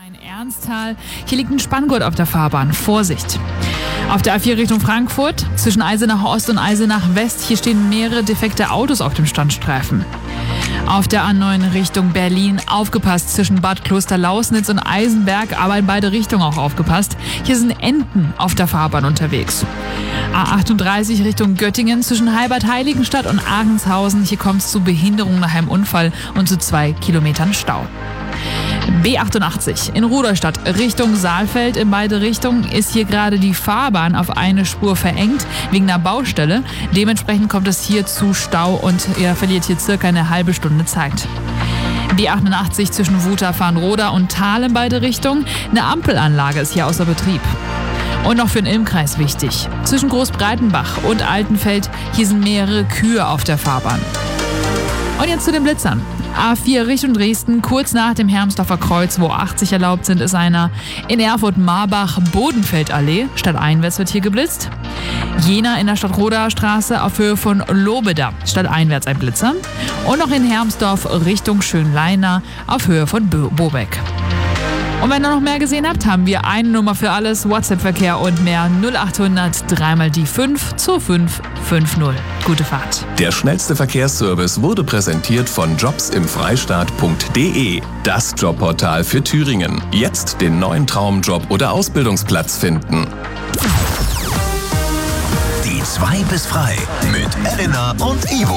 Ernsthal. Hier liegt ein Spanngurt auf der Fahrbahn. Vorsicht! Auf der A4 Richtung Frankfurt, zwischen Eisenach Ost und Eisenach West, hier stehen mehrere defekte Autos auf dem Standstreifen. Auf der A9 Richtung Berlin, aufgepasst, zwischen Bad Klosterlausnitz und Eisenberg, aber in beide Richtungen auch aufgepasst. Hier sind Enten auf der Fahrbahn unterwegs. A38 Richtung Göttingen, zwischen Heilbad-Heiligenstadt und Agenshausen. Hier kommt es zu Behinderungen nach einem Unfall und zu 2 Kilometern Stau. B88 in Rudolstadt Richtung Saalfeld in beide Richtungen ist hier gerade die Fahrbahn auf eine Spur verengt wegen einer Baustelle. Dementsprechend kommt es hier zu Stau und ihr verliert hier circa eine halbe Stunde Zeit. B88 zwischen Wutach-Farnroda und Thal in beide Richtungen. Eine Ampelanlage ist hier außer Betrieb. Und noch für den Ilmkreis wichtig. Zwischen Großbreitenbach und Altenfeld, hier sind mehrere Kühe auf der Fahrbahn. Und jetzt zu den Blitzern. A4 Richtung Dresden, kurz nach dem Hermsdorfer Kreuz, wo 80 erlaubt sind, ist einer. In Erfurt-Marbach, Bodenfeldallee, stadteinwärts wird hier geblitzt. Jena in der Stadtroder Straße auf Höhe von Lobeda, stadteinwärts ein Blitzer. Und noch in Hermsdorf Richtung Schönleina auf Höhe von Bobeck. Und wenn ihr noch mehr gesehen habt, haben wir eine Nummer für alles, WhatsApp-Verkehr und mehr 0800 3 mal die 5 2550. Gute Fahrt. Der schnellste Verkehrsservice wurde präsentiert von jobsimfreistaat.de, das Jobportal für Thüringen. Jetzt den neuen Traumjob oder Ausbildungsplatz finden. Die 2 bis frei mit Elena und Ivo.